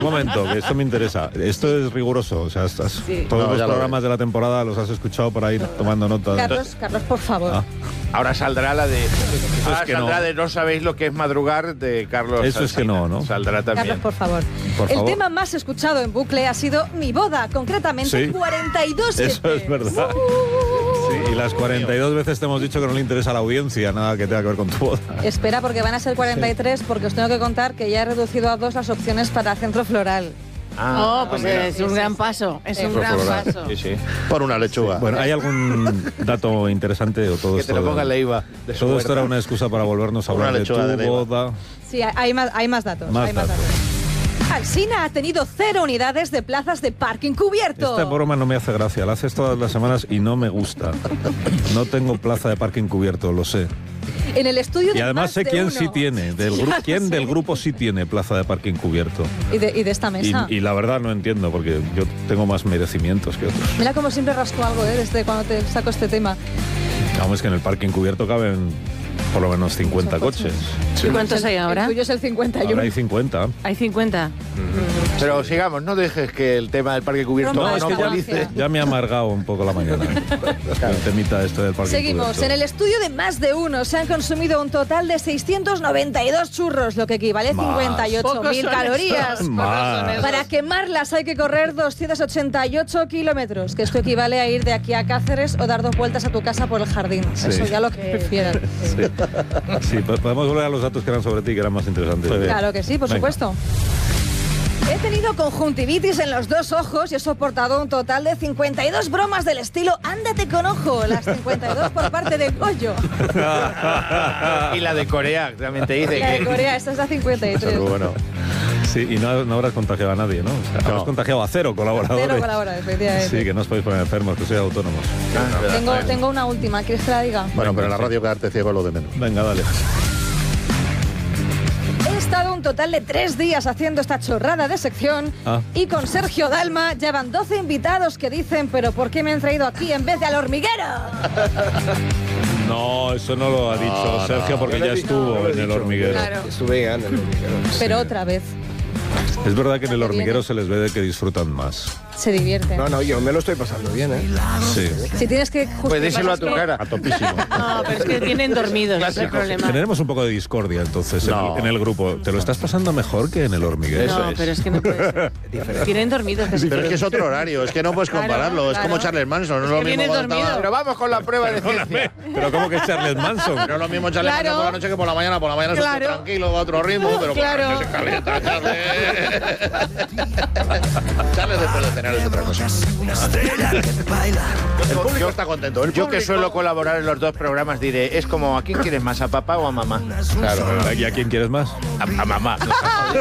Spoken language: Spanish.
Un momento, que esto me interesa. Esto es riguroso, o sea, Sí. todos los ya lo programas de la temporada los has escuchado por ahí tomando nota. Carlos, por favor. Ah. Ahora saldrá la de... Ahora que saldrá no. de No sabéis lo que es madrugar de Carlos. Eso es que no, ¿no? Saldrá también. Carlos, por favor. Por El favor. tema más escuchado en bucle ha sido Mi boda, concretamente Sí. 42 Eso veces. es verdad. Sí, y las 42 veces te hemos dicho que no le interesa a la audiencia nada que tenga que ver con tu boda. Espera, porque van a ser 43, porque os tengo que contar que ya he reducido a 2 las opciones para centro floral. Pues mira. es un gran paso. Es un Por gran favor. paso. Sí, sí. Por una lechuga. Bueno, ¿hay algún dato interesante o todo Que esto? te lo ponga Leiva. De su Todo esto era huerta. una excusa para volvernos a Una hablar de tu lechuga de Leiva. boda. Sí, hay más datos. Más hay más datos. datos. Alsina ha tenido 0 unidades de plazas de parking cubierto. Esta broma no me hace gracia, la haces todas las semanas y no me gusta. No tengo plaza de parking cubierto, lo sé. En el estudio de Y además más sé de quién uno. sí tiene, quién del grupo sí tiene plaza de parking cubierto. Y de esta mesa. Y la verdad no entiendo, porque yo tengo más merecimientos que otros. Mira como siempre rasco algo, desde cuando te saco este tema. Vamos, es que en el parking cubierto caben por lo menos 50 coches. ¿Y cuántos hay ahora? El tuyo es el 51. Ahora hay 50. Hay 50. Pero sigamos, no dejes que el tema del parque cubierto Broma, No, es que monopolice. ya me ha amargado un poco la mañana. El temita este del parking Seguimos. cubierto. En el estudio de más de uno se han consumido un total de 692 churros, lo que equivale a Más. 58.000 calorías. Más. Para quemarlas hay que correr 288 kilómetros, que esto equivale a ir de aquí a Cáceres o dar 2 vueltas a tu casa por el jardín. Sí. Eso ya lo que prefieran. Sí, podemos volver a los datos que eran sobre ti, que eran más interesantes. Claro que sí, por Venga. supuesto. He tenido conjuntivitis en los 2 ojos y he soportado un total de 52 bromas del estilo ándate con ojo, las 52 por parte de Goyo. Y la de Corea, también te dice La de que... Corea, esta es la 53. Pero bueno. Sí, y no habrás contagiado a nadie, ¿no? O sea, habrás contagiado a 0 colaboradores. 0 colaboradores, efectivamente. Sí, que no os podéis poner enfermos, que sois autónomos. Tengo una última, ¿quieres que la diga? Bueno, pero en la sí. radio quedarte ciego es lo de menos. Venga, dale. He estado un total de 3 días haciendo esta chorrada de sección y con Sergio Dalma llevan 12 invitados que dicen ¿pero por qué me han traído aquí en vez de al hormiguero? No, eso no lo ha dicho Sergio porque ya estuvo en el hormiguero. Claro. Estuve ya en el hormiguero. Pero otra vez, Es verdad que en el Que hormiguero viene. se les ve de que disfrutan más. se divierte. No, yo me lo estoy pasando bien, ¿eh? Sí. Si tienes que justificar... Pues díselo a tu cara. A topísimo. No, pero es que tienen dormidos, ese es el problema. Generemos un poco de discordia entonces No. en el grupo. ¿Te lo estás pasando mejor que en el hormiguero? Eso No, es. pero es que no puede ser. Tienen dormidos. que Pero es que es otro horario, es que no puedes Claro, compararlo. Es claro. como Charles Manson, no es que lo mismo vienes cuando dormido. Pero vamos con la prueba de ciencia. Pero ¿cómo que Charles Manson? No es lo mismo Charles Claro. Manson por la noche que por la mañana. Por la mañana es Claro. tranquilo, va a otro ritmo, pero por Claro. la noche se calienta, Charles. Charles después de cenar es otra cosa. El público está contento. El Yo que público- suelo colaborar en los 2 programas diré, es como ¿a quién quieres más, a papá o a mamá? Claro, ¿y a quién quieres más? A mamá.